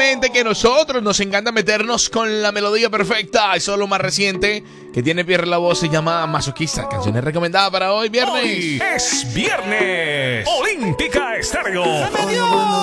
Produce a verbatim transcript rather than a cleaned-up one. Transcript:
obviamente que nosotros nos encanta meternos con la melodía perfecta. Eso es lo más reciente que tiene Pierre La Voz, se llama Masoquista. Canciones recomendadas para hoy viernes. Hoy es viernes. Olímpica Estéreo.